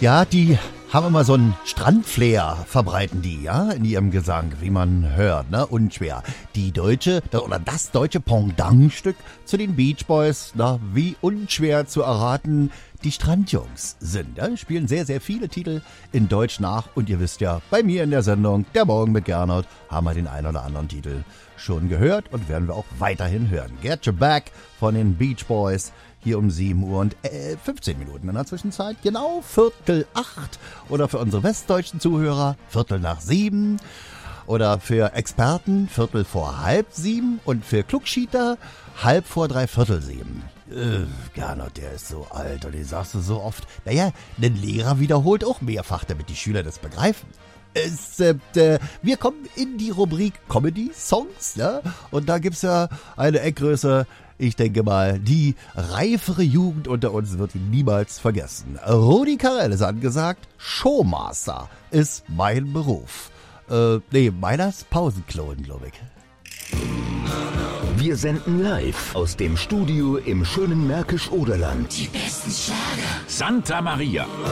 Ja, die haben immer so einen Strandflair, verbreiten die, ja, in ihrem Gesang, wie man hört, ne, unschwer. Das deutsche Pendantstück zu den Beach Boys, na, wie unschwer zu erraten, die Strandjungs sind, ja, spielen sehr, sehr viele Titel in Deutsch nach und ihr wisst ja, bei mir in der Sendung, der Morgen mit Gernot, haben wir den einen oder anderen Titel schon gehört und werden wir auch weiterhin hören. Get Your Back von den Beach Boys, hier um 7 Uhr und 15 Minuten in der Zwischenzeit, genau 7:45 oder für unsere westdeutschen Zuhörer 6:45 oder für Experten 6:45 und für Klugschieter 6:45. Gernot, der ist so alt und den sagst du so oft. Naja, ein Lehrer wiederholt auch mehrfach, damit die Schüler das begreifen. Wir kommen in die Rubrik Comedy-Songs, ja? Und da gibt's ja eine Eckgröße. Ich denke mal, die reifere Jugend unter uns wird ihn niemals vergessen. Rudi Carrell ist angesagt. Showmaster ist mein Beruf. Meiner ist Pausenklonen, glaube ich. Wir senden live aus dem Studio im schönen Märkisch-Oderland. Die besten Schlager. Santa Maria.